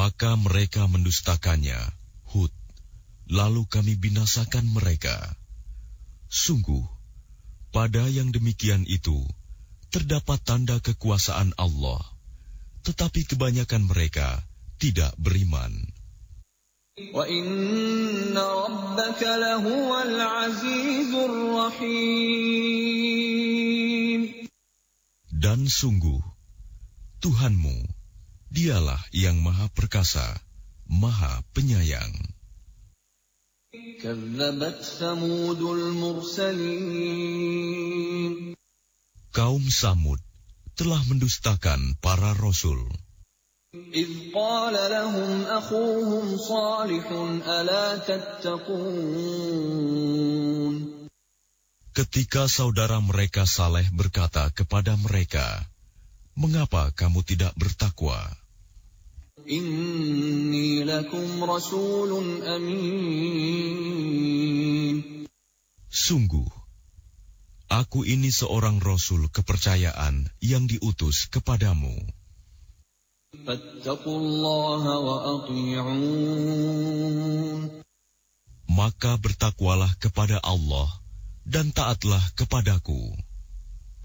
Maka mereka mendustakannya, Hud, lalu kami binasakan mereka. Sungguh, pada yang demikian itu, terdapat tanda kekuasaan Allah, tetapi kebanyakan mereka tidak beriman. Wa inna rabbaka lahuwal azizur rahim. Dan sungguh, Tuhanmu, dialah yang maha perkasa, maha penyayang. Kazzabat Samudul mursalin. Kaum Samud telah mendustakan para rasul. إذ قال لهم أخوهم صالح ألا تتقون. Ketika saudara mereka Saleh berkata kepada mereka, "Mengapa kamu tidak bertakwa? Inni lakum rasulun amin. Sungguh, aku ini seorang rasul kepercayaan yang diutus kepadamu. Fattaqullaha wa ati'un. Maka bertakwalah kepada Allah dan taatlah kepadaku."